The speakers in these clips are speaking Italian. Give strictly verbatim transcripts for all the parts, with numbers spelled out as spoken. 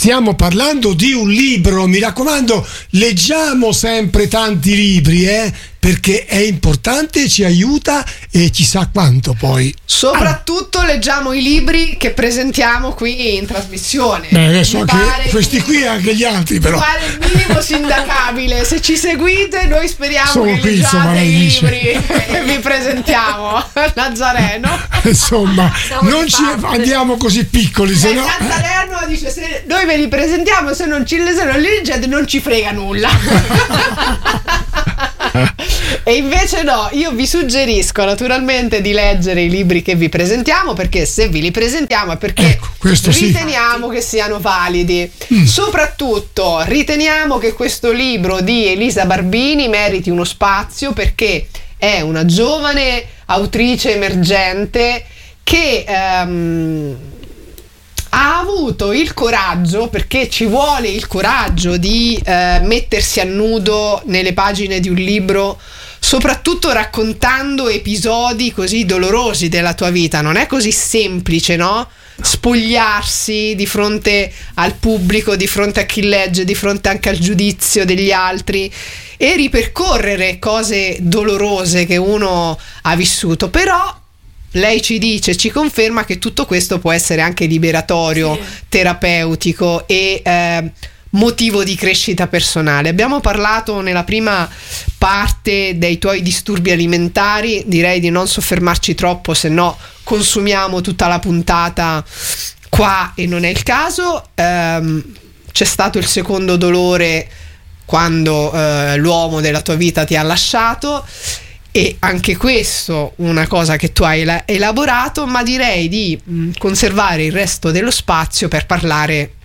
stiamo parlando di un libro, mi raccomando, leggiamo sempre tanti libri, eh, perché è importante, ci aiuta e chissà quanto poi. Soprattutto ah. leggiamo i libri che presentiamo qui in trasmissione. Beh, adesso anche questi qui e anche gli altri, però. Quale il minimo sindacabile? Se ci seguite, noi speriamo Sono che qui, leggiate insomma, i dice. libri che vi presentiamo. Nazareno. Insomma, Siamo non ci parte. andiamo così piccoli, se no. Nazareno dice: se noi ve li presentiamo, se non ci se non li leggete, non ci frega nulla. E invece no, io vi suggerisco naturalmente di leggere i libri che vi presentiamo, perché se vi li presentiamo è perché ecco, riteniamo sì. che siano validi. mm. Soprattutto riteniamo che questo libro di Elisa Barbini meriti uno spazio, perché è una giovane autrice emergente che ehm, ha avuto il coraggio, perché ci vuole il coraggio di eh, mettersi a nudo nelle pagine di un libro, soprattutto raccontando episodi così dolorosi della tua vita. Non è così semplice, no? Spogliarsi di fronte al pubblico, di fronte a chi legge, di fronte anche al giudizio degli altri e ripercorrere cose dolorose che uno ha vissuto. Però lei ci dice, ci conferma che tutto questo può essere anche liberatorio, sì. terapeutico e eh, motivo di crescita personale. Abbiamo parlato nella prima parte dei tuoi disturbi alimentari, direi di non soffermarci troppo, se no consumiamo tutta la puntata qua e non è il caso. Ehm, c'è stato il secondo dolore quando eh, l'uomo della tua vita ti ha lasciato, e anche questo una cosa che tu hai elaborato, ma direi di mh, conservare il resto dello spazio per parlare,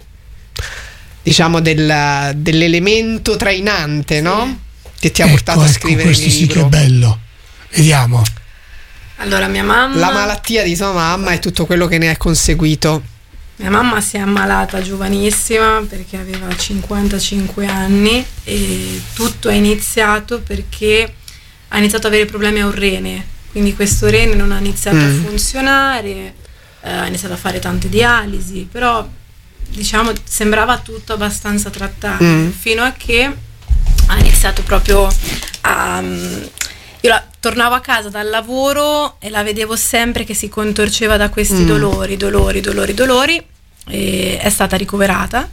diciamo, del, dell'elemento trainante, sì. no? Che ti ha portato ecco, a scrivere ecco, questo il libro. Sì che è bello. Vediamo. Allora, mia mamma... La malattia di tua mamma e tutto quello che ne è conseguito. Mia mamma si è ammalata giovanissima perché aveva cinquantacinque anni, e tutto è iniziato perché ha iniziato ad avere problemi a un rene, quindi questo rene non ha iniziato mm. a funzionare, eh, ha iniziato a fare tante dialisi, però diciamo sembrava tutto abbastanza trattato, mm. fino a che ha iniziato proprio a... Io la, tornavo a casa dal lavoro e la vedevo sempre che si contorceva da questi mm. dolori, dolori, dolori, dolori, e è stata ricoverata.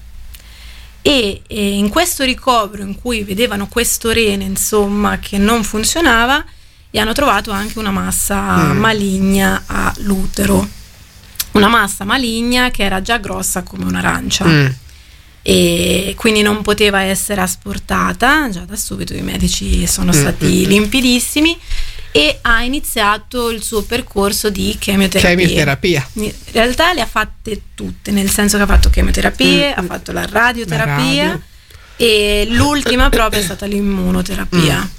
E, e in questo ricovero in cui vedevano questo rene, insomma, che non funzionava, gli hanno trovato anche una massa mm. maligna all'utero, una massa maligna che era già grossa come un'arancia, mm. e quindi non poteva essere asportata. Già da subito i medici sono stati mm. limpidissimi, e ha iniziato il suo percorso di chemioterapia. Chemioterapia. In realtà le ha fatte tutte, nel senso che ha fatto chemioterapie, mm. ha fatto la radioterapia, la radio. E l'ultima proprio è stata l'immunoterapia. Mm.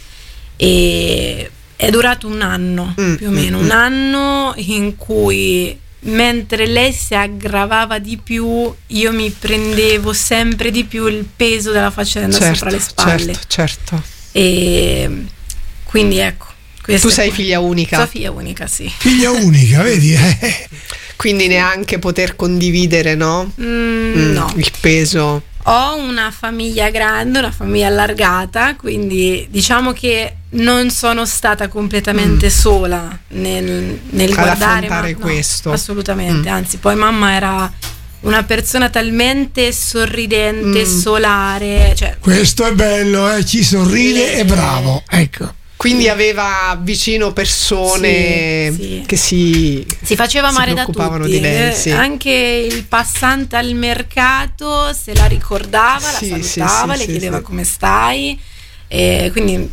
E è durato un anno, mm. più o meno, mm. un anno in cui, mentre lei si aggravava di più, io mi prendevo sempre di più il peso della faccenda, certo, sopra le spalle. Certo, certo. E quindi ecco. Tu sei figlia unica? Sono figlia unica, sì. Figlia unica, vedi? Eh. Quindi neanche poter condividere, no? Mm, mm, no. Il peso. Ho una famiglia grande, una famiglia allargata, quindi diciamo che non sono stata completamente mm. sola nel, nel guardare affrontare ma, questo. No, assolutamente, mm. anzi, poi mamma era una persona talmente sorridente, mm. solare. Cioè, questo è bello, eh? Ci sorride e bravo, ecco. Quindi aveva vicino persone sì, sì. che si si faceva amare da tutti, di lei, sì. Anche il passante al mercato se la ricordava, sì, la salutava, sì, le sì, chiedeva sì. come stai, e quindi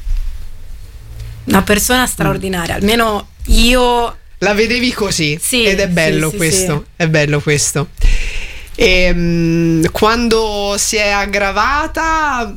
una persona straordinaria, almeno io la vedevi così, sì, ed è bello sì, questo, sì. è bello questo. E, um, quando si è aggravata,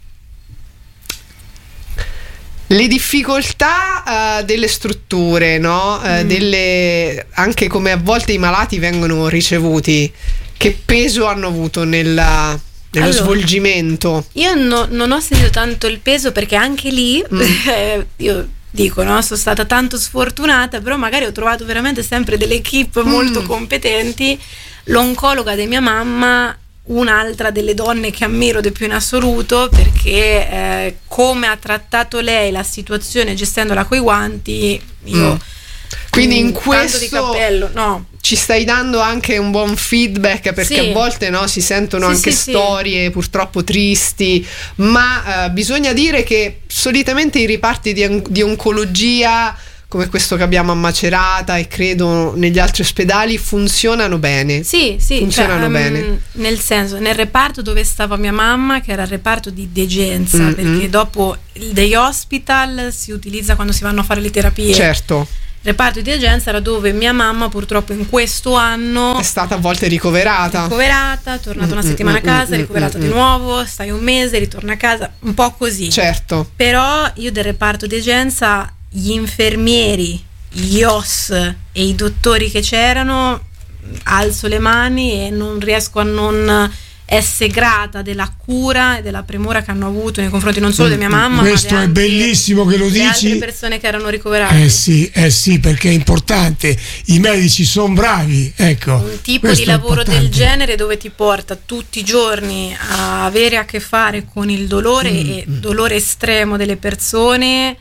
le difficoltà uh, delle strutture, no? Uh, mm. delle, anche come a volte i malati vengono ricevuti, che peso hanno avuto nella, nello allora, svolgimento? Io no, non ho sentito tanto il peso, perché anche lì mm. eh, io dico, no, sono stata tanto sfortunata, però magari ho trovato veramente sempre delle equip mm. molto competenti. L'oncologa di mia mamma un'altra delle donne che ammiro di più in assoluto, perché eh, come ha trattato lei la situazione gestendola coi guanti, io... Mm. Quindi in questo di cappello, no. Ci stai dando anche un buon feedback, perché sì. a volte no, si sentono sì, anche sì, storie sì. purtroppo tristi, ma eh, bisogna dire che solitamente i reparti di, di oncologia come questo che abbiamo a Macerata e credo negli altri ospedali funzionano bene. Sì, sì, funzionano cioè, bene. Um, nel senso, nel reparto dove stava mia mamma, che era il reparto di degenza, mm-hmm. perché dopo il day hospital si utilizza quando si vanno a fare le terapie. Certo. Il reparto di degenza era dove mia mamma purtroppo in questo anno è stata a volte ricoverata. Ricoverata, tornata una settimana a casa, ricoverata di nuovo, stai un mese, ritorna a casa, un po' così. Certo. Però io del reparto di degenza, gli infermieri, gli O S e i dottori che c'erano, alzo le mani e non riesco a non essere grata della cura e della premura che hanno avuto nei confronti non solo di mia mamma, questo ma è bellissimo che lo le dici, altre persone che erano ricoverate. Eh sì, eh sì, perché è importante, i medici sono bravi, ecco. Un tipo di lavoro del genere dove ti porta tutti i giorni a avere a che fare con il dolore mm, e mm. dolore estremo delle persone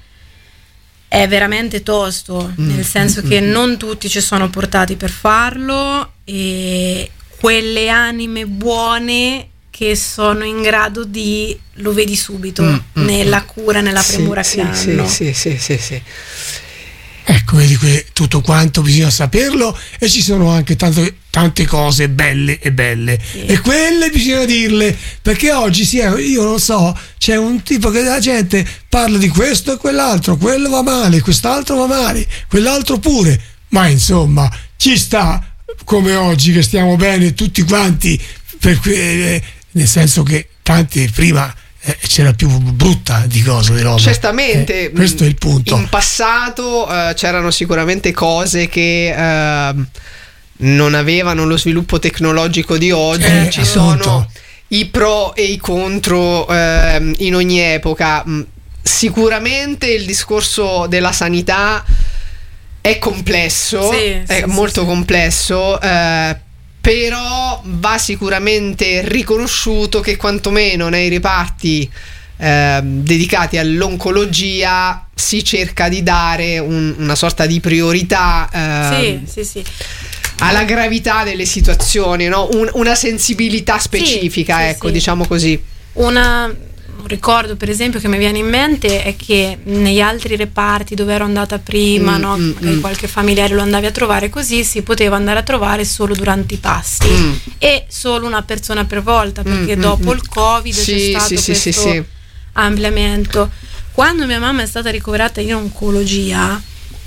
è veramente tosto, mm, nel senso mm, che mm. non tutti ci sono portati per farlo, e quelle anime buone che sono in grado di, lo vedi subito, mm, nella cura, nella premura sì, che sì, hanno. Sì, sì, sì, sì. Ecco, vedi que- tutto quanto bisogna saperlo, e ci sono anche tante, tante cose belle e belle, sì. E quelle bisogna dirle, perché oggi si è, io non so, c'è un tipo che la gente parla di questo e quell'altro, quello va male, quest'altro va male, quell'altro pure, ma insomma ci sta come oggi che stiamo bene tutti quanti, per, eh, nel senso che tanti prima eh, c'era più brutta di cose di roba. Certamente, eh, questo è il punto. In passato eh, c'erano sicuramente cose che eh, non avevano lo sviluppo tecnologico di oggi, eh, ci appunto. Sono i pro e i contro eh, in ogni epoca. Sicuramente il discorso della sanità è complesso, sì, è sì, molto sì, complesso, eh, però va sicuramente riconosciuto che quantomeno nei reparti eh, dedicati all'oncologia si cerca di dare un, una sorta di priorità eh, sì, sì, sì. alla gravità delle situazioni, no? un, una sensibilità specifica, sì, ecco, sì. diciamo così. Una Un ricordo per esempio che mi viene in mente è che negli altri reparti dove ero andata prima, mm, no, mm, mm. qualche familiare lo andavi a trovare, così si poteva andare a trovare solo durante i pasti mm. e solo una persona per volta, perché mm, dopo mm, il Covid sì, c'è stato sì, questo sì, sì. ampliamento. Quando mia mamma è stata ricoverata in oncologia,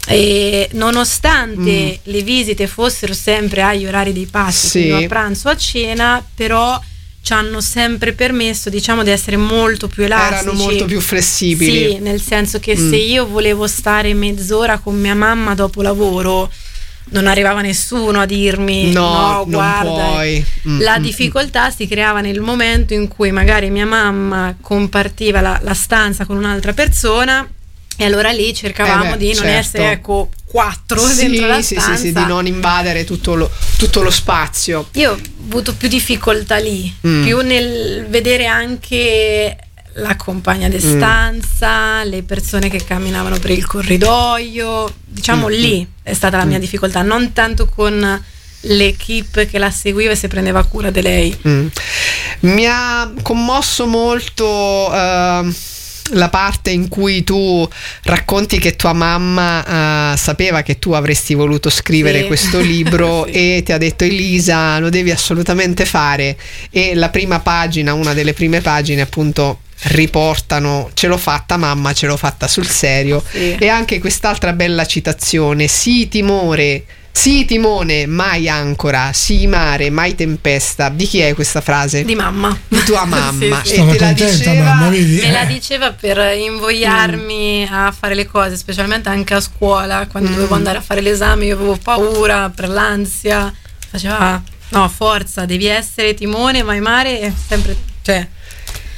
e nonostante mm. le visite fossero sempre agli orari dei pasti, sì. quindi a pranzo, a cena, però ci hanno sempre permesso, diciamo, di essere molto più elastici, erano molto più flessibili, sì, nel senso che mm. se io volevo stare mezz'ora con mia mamma dopo lavoro non arrivava nessuno a dirmi no, no guarda, non puoi. Mm, la mm, difficoltà mm. si creava nel momento in cui magari mia mamma compartiva la, la stanza con un'altra persona, e allora lì cercavamo eh beh, di non certo. essere, ecco, quattro sì, dentro la sì, stanza, sì, sì, di non invadere tutto lo, tutto lo spazio. Io ho avuto più difficoltà lì, mm. più nel vedere anche la compagna di stanza, mm. le persone che camminavano per il corridoio, diciamo mm. lì è stata la mia mm. difficoltà, non tanto con l'equipe che la seguiva e si prendeva cura di lei. Mm. Mi ha commosso molto uh, la parte in cui tu racconti che tua mamma uh, sapeva che tu avresti voluto scrivere sì. questo libro sì. e ti ha detto: Elisa, lo devi assolutamente fare. E la prima pagina, una delle prime pagine, appunto, riportano: ce l'ho fatta mamma, ce l'ho fatta sul serio. Sì. E anche quest'altra bella citazione: sii timore Sii timone, mai ancora, sii mare, mai tempesta. Di chi è questa frase? Di mamma. Di tua mamma. sì, sì. E te la diceva, mamma, vedi? Me la diceva per invogliarmi mm. a fare le cose, specialmente anche a scuola, quando mm. dovevo andare a fare l'esame, io avevo paura per l'ansia. Faceva: no, forza, devi essere timone, mai mare, sempre, cioè.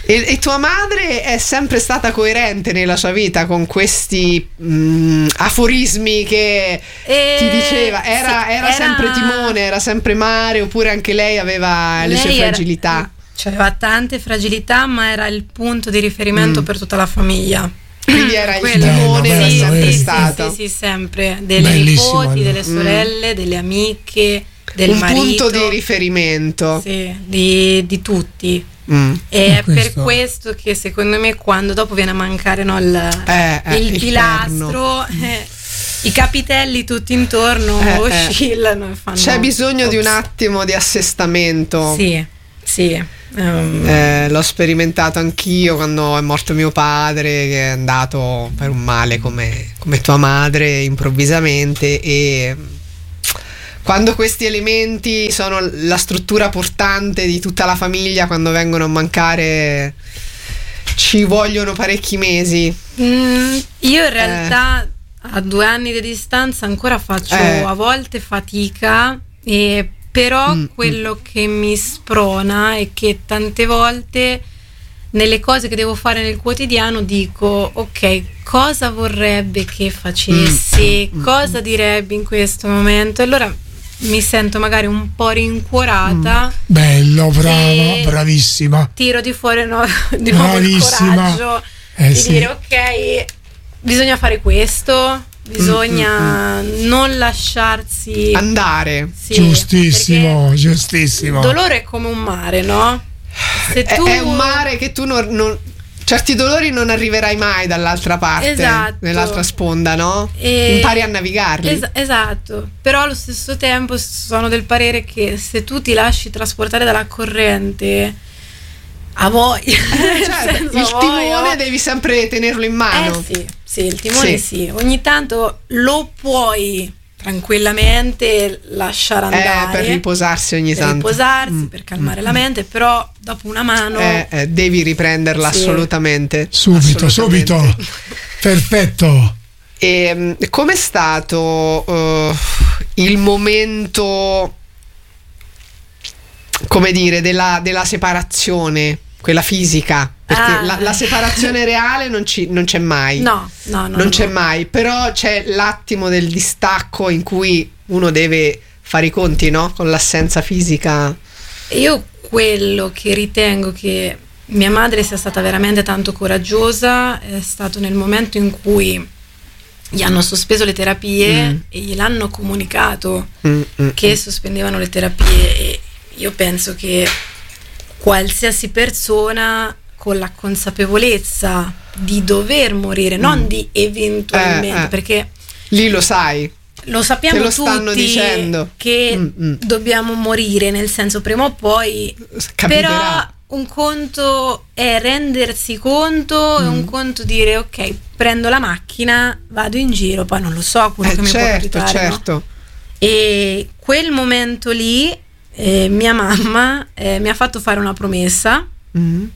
E, e tua madre è sempre stata coerente nella sua vita con questi mh, aforismi che E ti diceva? Era, sì, era era sempre timone, era sempre mare, oppure anche lei aveva le lei sue era- fragilità? Cioè, aveva tante fragilità, ma era il punto di riferimento Mm. per tutta la famiglia. Quindi era il Quello- timone, Bello, era bello, sempre vedi? stato. Sì, sì, sì, sempre. Delle Bellissimo, nipoti, allora. delle sorelle, delle amiche, del Un marito. punto di riferimento. Sì, di, di tutti. Mm. E Ma è per questo- questo che secondo me quando dopo viene a mancare no, il, Eh, eh, il il pilastro, eh, i capitelli tutti intorno Eh, eh. oscillano e fanno... C'è bisogno di un Ops. attimo di assestamento. Sì, sì. ehm, Eh, l'ho sperimentato anch'io quando è morto mio padre, che è andato per un male come, come tua madre improvvisamente, e quando questi elementi sono la struttura portante di tutta la famiglia, quando vengono a mancare ci vogliono parecchi mesi. mm, io in realtà a due anni di distanza ancora faccio Eh. a volte fatica, e però Mm, quello che mi sprona è che tante volte nelle cose che devo fare nel quotidiano dico ok, cosa vorrebbe che facessi, Mm, mm, cosa direbbe in questo momento, e allora mi sento magari un po' rincuorata, Bello, brava, E- bravissima. tiro di fuori no, di nuovo il Bravissima. coraggio Eh di sì. dire ok, bisogna fare questo, bisogna non lasciarsi Andare. sì, Giustissimo, perché giustissimo. il dolore è come un mare, no? Se È, tu è un mare che tu non, non- certi dolori non arriverai mai dall'altra parte, Esatto. nell'altra sponda, no? E- Impari a navigarli. Es- esatto, però allo stesso tempo sono del parere che se tu ti lasci trasportare dalla corrente a voi, Eh, certo, il timone devi sempre tenerlo in mano. Eh sì, sì, il timone Sì. sì. Ogni tanto lo puoi tranquillamente lasciare Eh, andare per riposarsi ogni per tanto. riposarsi, Mm, per calmare la mente, però dopo una mano Eh, eh, devi riprenderla Sì. assolutamente. Subito, Assolutamente. subito. Perfetto. E mm, com'è stato eh, il momento, come dire, della, della separazione, quella fisica? Perché Ah. la, la separazione reale non, ci- non c'è mai. no, no, no, non no. c'è mai, però c'è l'attimo del distacco in cui uno deve fare i conti, no? Con l'assenza fisica. Io quello che ritengo che mia madre sia stata veramente tanto coraggiosa è stato nel momento in cui gli hanno sospeso le terapie Mm. e gliel'hanno comunicato Mm, mm, che sospendevano le terapie, e io penso che qualsiasi persona con la consapevolezza di dover morire, non di eventualmente, Eh, eh. perché Lì lo sai. lo sappiamo Te lo stanno tutti dicendo. che Mm, mm. dobbiamo morire, nel senso prima o poi, Capiterà. però un conto è rendersi conto e Mm. un conto dire ok, prendo la macchina, vado in giro, poi non lo so quello Eh, che mi può certo, capitare, no? certo. E quel momento lì eh, mia mamma eh, mi ha fatto fare una promessa, Mm.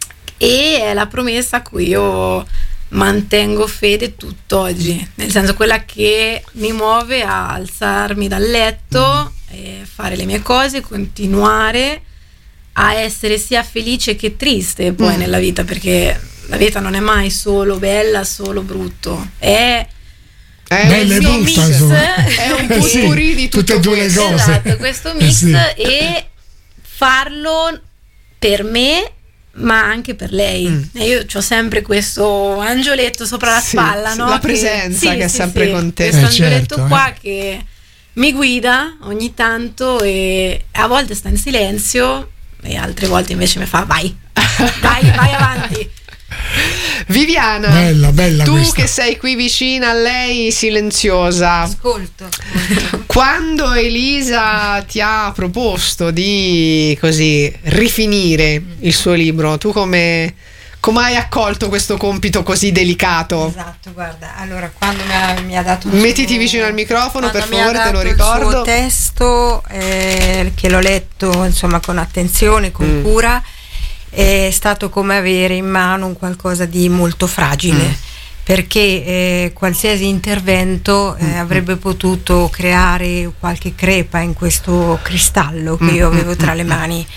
e è la promessa a cui io mantengo fede tutt'oggi, nel senso quella che mi muove a alzarmi dal letto e fare le mie cose, continuare a essere sia felice che triste poi Mm. nella vita, perché la vita non è mai solo bella, solo brutto, è È Bella e un questo brutta, mix, insomma. È un Eh sì, potpourri di tutto tutte e due le questo. cose. esatto, questo Eh mix sì. e farlo per me ma anche per lei. Mm. E io ho sempre questo angioletto sopra la Sì, spalla, sì, no? la presenza che è sempre con te. Questo Eh, angioletto certo, qua eh. che mi guida ogni tanto, e a volte sta in silenzio e altre volte invece mi fa vai, vai, vai avanti. Viviana, Bella, bella tu questa. che sei qui vicina a lei, silenziosa, Ascolto. quando Elisa ti ha proposto di così rifinire il suo libro, tu come, come hai accolto questo compito così delicato? Esatto, guarda, allora quando mi ha, mi ha dato il Mettiti suo- vicino al microfono, quando per mi ha favore, te lo dato ricordo. il suo testo, eh, che l'ho letto insomma con attenzione, con Mm. cura, è stato come avere in mano un qualcosa di molto fragile. Mm. Perché eh, qualsiasi intervento eh, avrebbe potuto creare qualche crepa in questo cristallo che Mm, io avevo mm, tra le mm, mani,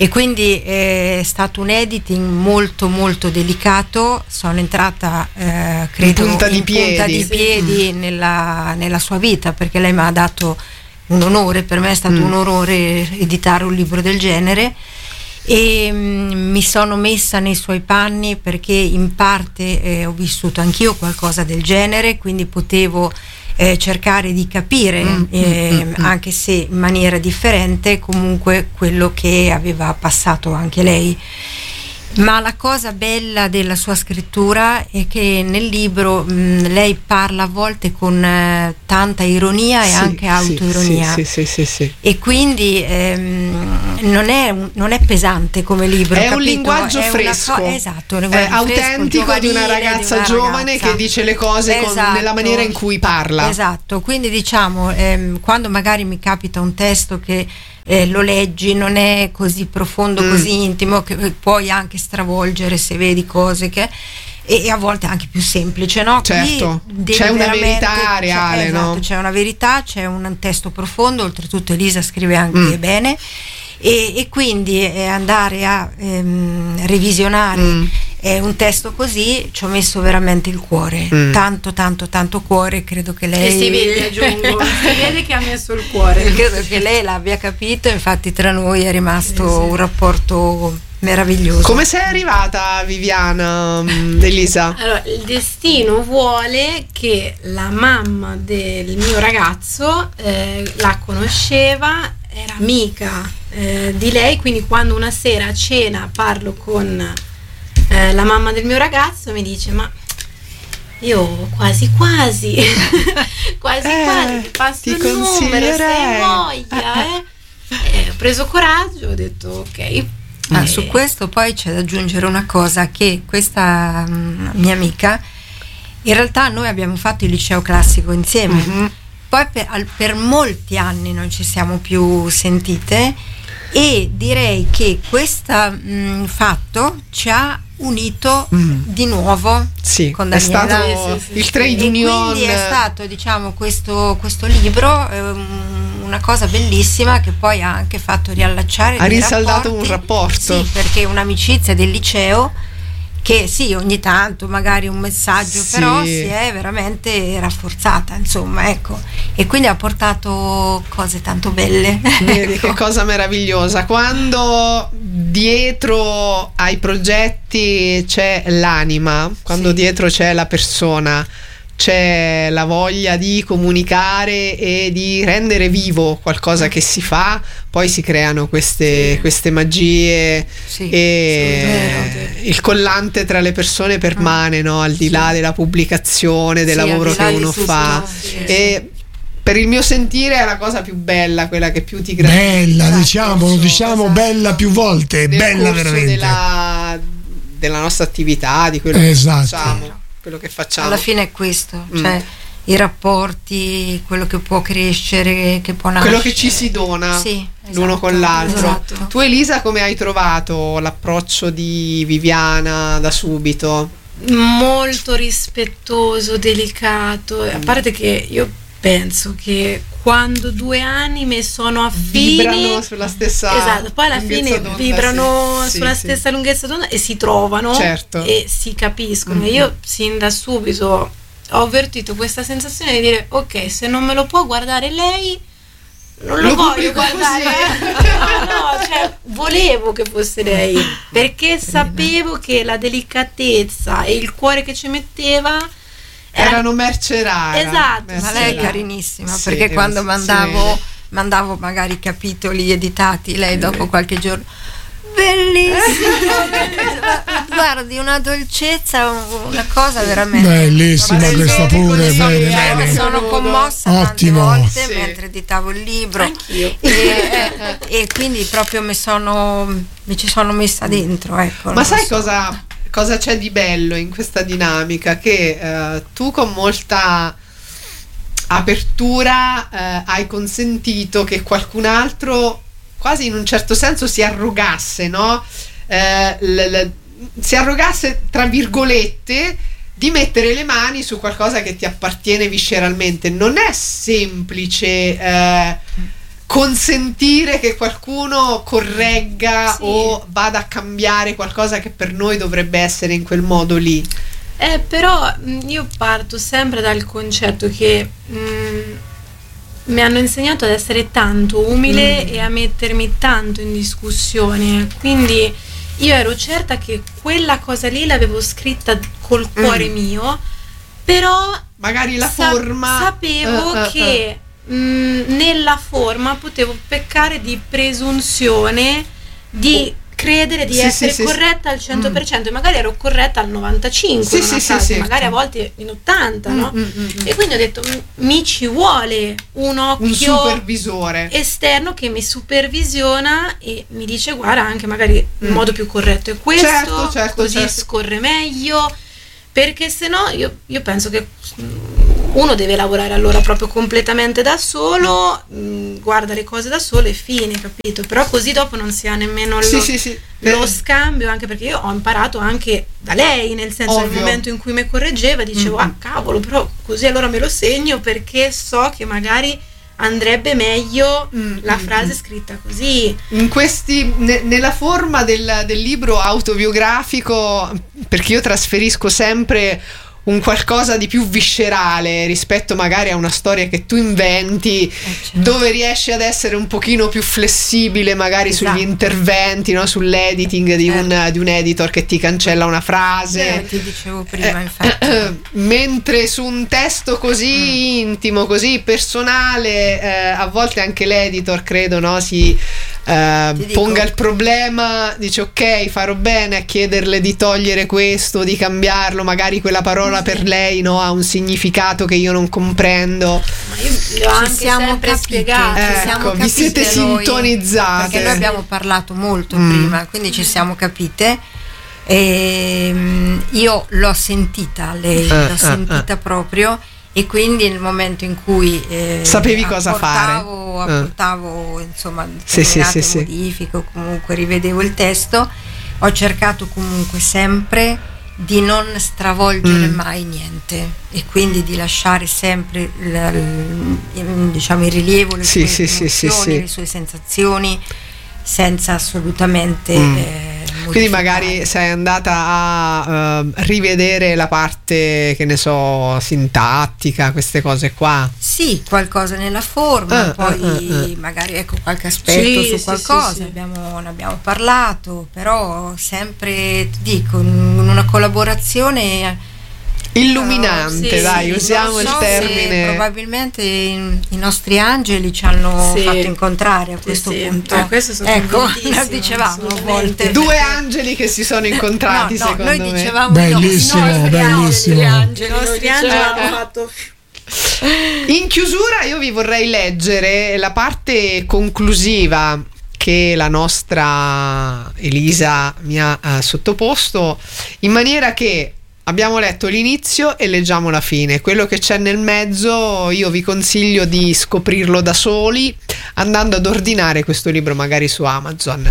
E quindi è stato un editing molto molto delicato. Sono entrata eh, credo in punta di in piedi, punta di sì. piedi nella, nella sua vita, perché lei mi ha dato un onore, per me è stato mm. un onore editare un libro del genere, e mm, mi sono messa nei suoi panni perché in parte eh, ho vissuto anch'io qualcosa del genere, quindi potevo eh, cercare di capire mm, eh, mm, anche se in maniera differente comunque quello che aveva passato anche lei. Ma la cosa bella della sua scrittura è che nel libro mh, lei parla a volte con eh, tanta ironia e sì, anche autoironia, sì, sì, sì, sì, sì. e quindi ehm, non, è, non è pesante come libro, è capito? un linguaggio è fresco, co- esatto, un è fresco, autentico di una ragazza di una giovane ragazza. che dice le cose Esatto. con, nella maniera in cui parla. Esatto, quindi diciamo ehm, quando magari mi capita un testo che Eh, lo leggi, non è così profondo, mm. così intimo, che puoi anche stravolgere se vedi cose che e, e a volte anche più semplice, no? Certo, Qui c'è una veramente- verità reale, c'è, esatto, no? c'è una verità, c'è un testo profondo, oltretutto Elisa scrive anche Mm. bene, e, e quindi eh, andare a ehm, revisionare Mm. eh, un testo così ci ho messo veramente il cuore, Mm. tanto tanto tanto cuore, credo che lei E si vede, aggiungo, si vede che ha messo il cuore. credo che lei l'abbia capito, infatti tra noi è rimasto Sì, sì. un rapporto meraviglioso. Come sei arrivata, Viviana, mh, Elisa? Allora, il destino vuole che la mamma del mio ragazzo eh, la conosceva, era amica eh, di lei, quindi quando una sera a cena parlo con eh, la mamma del mio ragazzo, mi dice: ma io quasi quasi quasi Eh, quasi ti passo ti il numero, se consiglierei. hai voglia, eh. E ho preso coraggio, ho detto ok. Ah, Eh, su questo poi c'è da aggiungere una cosa, che questa mm, mia amica, in realtà noi abbiamo fatto il liceo classico insieme, Mhm. poi per, al- per molti anni non ci siamo più sentite, e direi che questo fatto ci ha unito Mm. di nuovo Sì, con è Daniela. stato Sì, sì, sì, il sì. trade E union. quindi è stato, diciamo, questo, questo libro ehm, una cosa bellissima che poi ha anche fatto riallacciare Ha dei risaldato rapporti. un rapporto. Sì, perché un'amicizia del liceo che sì, ogni tanto magari un messaggio, Sì. però si è veramente rafforzata, insomma, ecco, e quindi ha portato cose tanto belle. Vedi Ecco. che cosa meravigliosa, quando dietro ai progetti c'è l'anima, quando Sì. dietro c'è la persona, c'è la voglia di comunicare e di rendere vivo qualcosa che si fa, poi si creano queste, Sì. queste magie, Sì, e assolutamente. il collante tra le persone permane, no? Al di là Sì. della pubblicazione, del Sì, al lavoro di che là di uno tutto, fa. sì, E per il mio sentire è la cosa più bella, quella che più ti gratifica. Bella, Esatto, diciamolo, sì, diciamo esatto. bella più volte, Nel bella corso veramente. della, della nostra attività, di quello Esatto. che facciamo, quello che facciamo. Alla fine è questo, Mm. cioè i rapporti, quello che può crescere, che può nascere, quello che ci si dona Sì, l'uno esatto, con l'altro. esatto. Tu, Elisa, come hai trovato l'approccio di Viviana da subito? molto rispettoso, delicato, a parte che io penso che quando due anime sono affini Vibrano sulla stessa esatto, poi alla lunghezza fine d'onda, vibrano sì, sulla sì, stessa lunghezza d'onda e si trovano, Certo. e si capiscono. Mhm. Io sin da subito ho avvertito questa sensazione di dire ok, se non me lo può guardare lei non lo, Lo voglio pubblico guardare. così. no, no, cioè volevo che fosse lei, perché sapevo che la delicatezza e il cuore che ci metteva era- Erano merce rara. Esatto, merce Ma lei è rara. carinissima, Sì, perché eh, quando si mandavo, vede. mandavo magari capitoli editati, lei dopo qualche giorno, bellissimo, bellissimo. Guardi, una dolcezza, una cosa veramente Bellissima Ma si questa vede pure, così, bene, eh, bene. sono- sono commossa Ottimo. tante volte Sì. mentre editavo il libro. Anch'io. E, e- e quindi proprio mi sono mi ci sono messa dentro, ecco. Ma non sai so. cosa, cosa c'è di bello in questa dinamica? Che eh, tu con molta apertura eh, hai consentito che qualcun altro quasi in un certo senso si arrogasse, no? Eh, l- l- si arrogasse, tra virgolette, di mettere le mani su qualcosa che ti appartiene visceralmente. Non è semplice eh, consentire che qualcuno corregga Sì. o vada a cambiare qualcosa che per noi dovrebbe essere in quel modo lì. Eh, però mh, io parto sempre dal concetto che mh, mi hanno insegnato ad essere tanto umile Mm. e a mettermi tanto in discussione, quindi io ero certa che quella cosa lì l'avevo scritta col cuore Mm. mio, però Magari la sa- forma sapevo eh, eh, che mh, nella forma potevo peccare di presunzione, di credere di Sì, essere sì, sì, corretta al cento per cento e magari ero corretta al novantacinque Sì, in sì, una sì, frase, sì. magari a volte in ottanta, Mm, no? mm, mm, mm. E quindi ho detto "M- mi ci vuole un occhio un supervisore. esterno che mi supervisiona e mi dice guarda anche magari il Mm. modo più corretto è questo, Certo, certo, così certo. scorre meglio, perché se no io, io penso che mm, uno deve lavorare allora proprio completamente da solo, mh, guarda le cose da solo e fine, capito? Però così dopo non si ha nemmeno lo, Sì, sì, sì. lo Eh, scambio, anche perché io ho imparato anche da lei, nel senso nel Ovvio. momento in cui mi correggeva dicevo Mm. ah cavolo, però così allora me lo segno perché so che magari andrebbe meglio Mm, la mm, frase mm. scritta così. in questi ne- nella forma del, del libro autobiografico, perché io trasferisco sempre un qualcosa di più viscerale rispetto magari a una storia che tu inventi, certo. dove riesci ad essere un pochino più flessibile magari Esatto. sugli interventi, no? Sull'editing di, un, di un editor che ti cancella una frase. Eh, ti dicevo prima, Eh, infatti. mentre su un testo così intimo, così personale, eh, a volte anche l'editor credo, no, si eh, Ti dico- ponga il problema, dice ok, farò bene a chiederle di togliere questo, di cambiarlo, magari quella parola per lei, no, ha un significato che io non comprendo. Ma io le ho anche siamo sempre capite, spiegato. ci Ecco, siamo vi capite siete noi, sintonizzate. perché noi abbiamo parlato molto Mm. prima, quindi ci siamo capite. E, mm, io l'ho sentita lei, Eh, l'ho eh, sentita proprio, e quindi nel momento in cui eh, Sapevi cosa fare? apportavo, Eh. apportavo insomma Sì, sì, determinate sì, sì. modifiche o comunque rivedevo il testo, ho cercato comunque sempre di non stravolgere Mm. mai niente e quindi di lasciare sempre il, il- diciamo, il rilievo, le Sì, sue sì, sì, sì, emozioni, sì. le sue sensazioni, senza assolutamente Mm. eh, Quindi modificare. magari sei andata a eh, rivedere la parte, che ne so, sintattica, queste cose qua. Sì, qualcosa nella forma, Ah, poi ah, ah, ah. magari ecco qualche aspetto Sì, su sì, qualcosa, sì, sì. Abbiamo, ne abbiamo parlato, però sempre, ti dico, in una collaborazione Illuminante, Sì, dai, sì, usiamo non il so se termine. probabilmente i, i nostri angeli ci hanno Sì. fatto incontrare a Sì, questo sì. punto. Eh, questo sono ecco, convintissima, lo dicevamo a assolutamente. volte. Due perché- angeli che si sono incontrati, no, no, secondo noi me. dicevamo Bellissimo, i nostri bellissimo. angeli, gli angeli, I noi nostri angeli dicevamo. hanno fatto In chiusura io vi vorrei leggere la parte conclusiva che la nostra Elisa mi ha eh, sottoposto, in maniera che abbiamo letto l'inizio e leggiamo la fine. Quello che c'è nel mezzo io vi consiglio di scoprirlo da soli, andando ad ordinare questo libro magari su Amazon.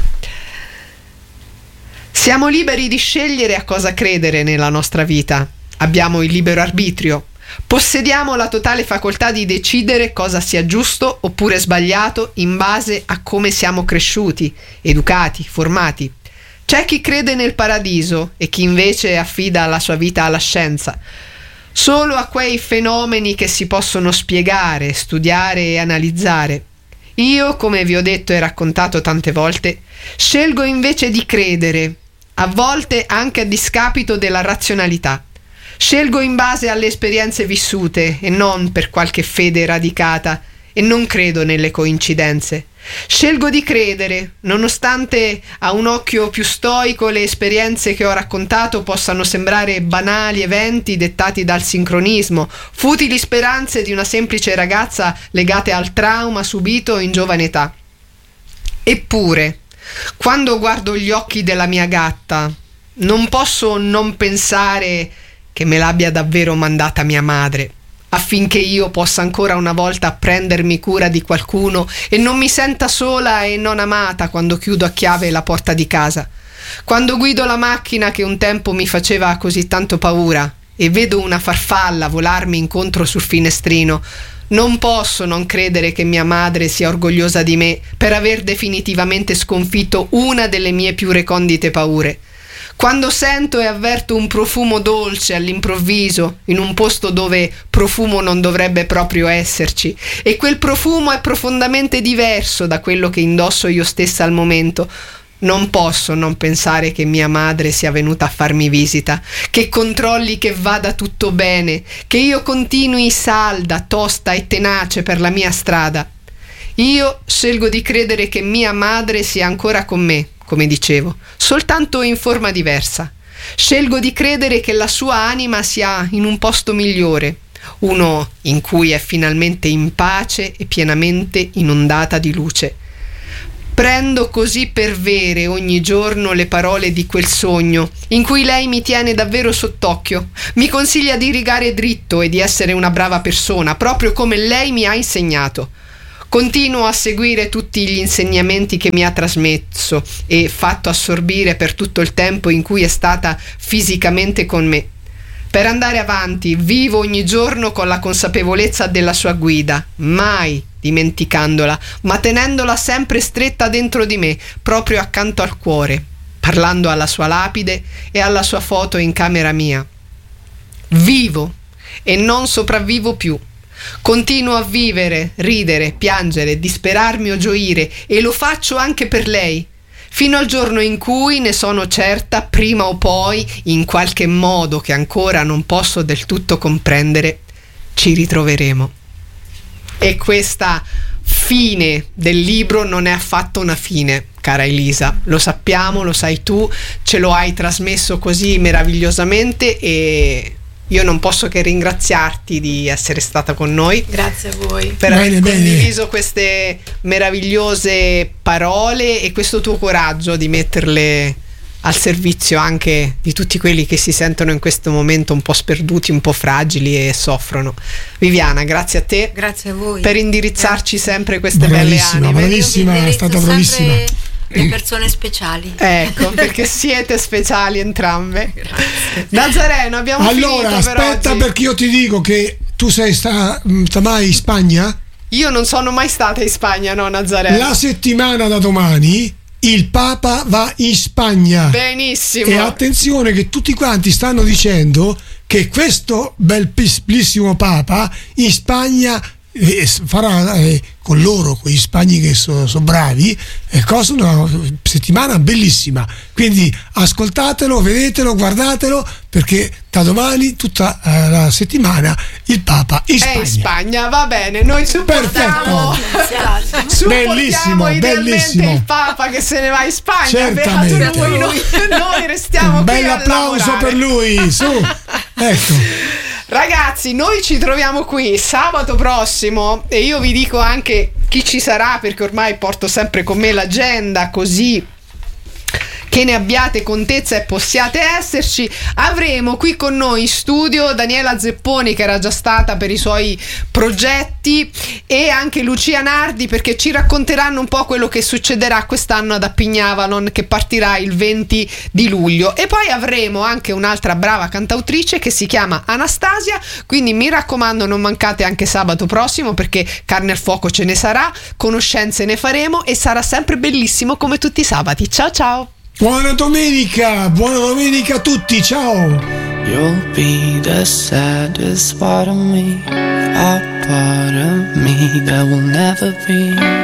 Siamo liberi di scegliere a cosa credere nella nostra vita. Abbiamo il libero arbitrio. Possediamo la totale facoltà di decidere cosa sia giusto oppure sbagliato in base a come siamo cresciuti, educati, formati. C'è chi crede nel paradiso e chi invece affida la sua vita alla scienza, solo a quei fenomeni che si possono spiegare, studiare e analizzare. Io, come vi ho detto e raccontato tante volte, scelgo invece di credere, a volte anche a discapito della razionalità. Scelgo in base alle esperienze vissute e non per qualche fede radicata, e non credo nelle coincidenze. Scelgo di credere, nonostante a un occhio più stoico le esperienze che ho raccontato possano sembrare banali eventi dettati dal sincronismo, futili speranze di una semplice ragazza legate al trauma subito in giovane età. Eppure, quando guardo gli occhi della mia gatta, non posso non pensare che me l'abbia davvero mandata mia madre, affinché io possa ancora una volta prendermi cura di qualcuno e non mi senta sola e non amata quando chiudo a chiave la porta di casa, quando guido la macchina che un tempo mi faceva così tanto paura e vedo una farfalla volarmi incontro sul finestrino. Non posso non credere che mia madre sia orgogliosa di me per aver definitivamente sconfitto una delle mie più recondite paure. Quando sento e avverto un profumo dolce all'improvviso in un posto dove profumo non dovrebbe proprio esserci, e quel profumo è profondamente diverso da quello che indosso io stessa al momento, non posso non pensare che mia madre sia venuta a farmi visita, che controlli che vada tutto bene, che io continui salda, tosta e tenace per la mia strada. Io scelgo di credere che mia madre sia ancora con me, come dicevo, soltanto in forma diversa. Scelgo di credere che la sua anima sia in un posto migliore, uno in cui è finalmente in pace e pienamente inondata di luce. Prendo così per vere ogni giorno le parole di quel sogno in cui lei mi tiene davvero sott'occhio, mi consiglia di rigare dritto e di essere una brava persona, proprio come lei mi ha insegnato. Continuo a seguire tutti gli insegnamenti che mi ha trasmesso e fatto assorbire per tutto il tempo in cui è stata fisicamente con me. Per andare avanti, vivo ogni giorno con la consapevolezza della sua guida, mai dimenticandola, ma tenendola sempre stretta dentro di me, proprio accanto al cuore, parlando alla sua lapide e alla sua foto in camera mia. Vivo e non sopravvivo più. Continuo a vivere, ridere, piangere, disperarmi o gioire, e lo faccio anche per lei, fino al giorno in cui, ne sono certa, prima o poi, in qualche modo che ancora non posso del tutto comprendere, ci ritroveremo. E questa fine del libro non è affatto una fine, cara Elisa, lo sappiamo, lo sai tu, ce lo hai trasmesso così meravigliosamente e io non posso che ringraziarti di essere stata con noi. Grazie a voi. Per bene, aver condiviso bene. queste meravigliose parole e questo tuo coraggio di metterle al servizio anche di tutti quelli che si sentono in questo momento un po' sperduti, un po' fragili e soffrono. Viviana, grazie a te. Grazie a voi Per indirizzarci Grazie. sempre queste Bravissima, belle anime. bravissima, è stata bravissima. Le persone speciali. Ecco, perché siete speciali entrambe. Grazie. Nazareno, abbiamo Allora, finito per aspetta, oggi. perché io ti dico che tu sei sta, mh, sta mai in Spagna? Io non sono mai stata in Spagna, no, Nazareno? La settimana da domani il Papa va in Spagna. Benissimo. E attenzione che tutti quanti stanno dicendo che questo bellissimo Papa in Spagna eh, farà eh, con loro, con gli spagni che sono so bravi, eh, cosa, una settimana bellissima. Quindi ascoltatelo, vedetelo, guardatelo, perché da domani tutta eh, la settimana il Papa in È Spagna. in Spagna, va bene, noi supportiamo, supportiamo Bellissimo, idealmente bellissimo. il Papa che se ne va in Spagna. Certamente. Beato lui, noi, noi restiamo Un qui bel a applauso lavorare. per lui, su, ecco. Ragazzi, noi ci troviamo qui sabato prossimo e io vi dico anche chi ci sarà, perché ormai porto sempre con me l'agenda, così che ne abbiate contezza e possiate esserci. Avremo qui con noi in studio Daniela Zepponi, che era già stata per i suoi progetti, e anche Lucia Nardi, perché ci racconteranno un po' quello che succederà quest'anno ad Appignavalon, che partirà il venti di luglio. E poi avremo anche un'altra brava cantautrice che si chiama Anastasia, quindi mi raccomando non mancate anche sabato prossimo, perché carne al fuoco ce ne sarà, conoscenze ne faremo e sarà sempre bellissimo come tutti i sabati. Ciao ciao. Buona domenica, buona domenica a tutti, ciao. You'll be the saddest part of me, a part of me that will never be